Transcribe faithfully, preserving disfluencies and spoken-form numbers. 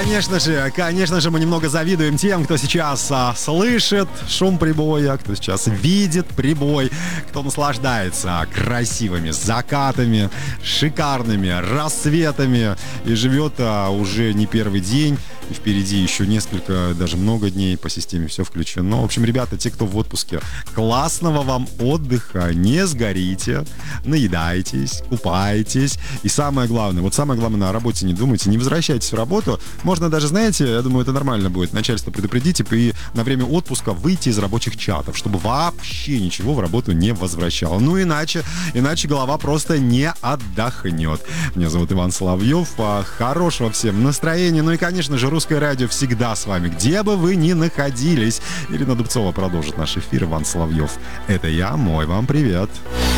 Конечно же, конечно же, мы немного завидуем тем, кто сейчас а, слышит шум прибоя, кто сейчас видит прибой, кто наслаждается красивыми закатами, шикарными рассветами и живет а, уже не первый день. И впереди еще несколько, даже много дней по системе все включено. В общем, ребята, те, кто в отпуске, классного вам отдыха, не сгорите, наедайтесь, купайтесь. И самое главное, вот самое главное, на работе не думайте, не возвращайтесь в работу. Можно даже, знаете, я думаю, это нормально будет, начальство предупредите, и на время отпуска выйти из рабочих чатов, чтобы вообще ничего в работу не возвращало. Ну, иначе, иначе голова просто не отдохнет. Меня зовут Иван Соловьев. Хорошего всем настроения. Ну и, конечно же, Русское радио всегда с вами, где бы вы ни находились. Ирина Дубцова продолжит наш эфир. Иван Соловьев. Это я, мой вам привет.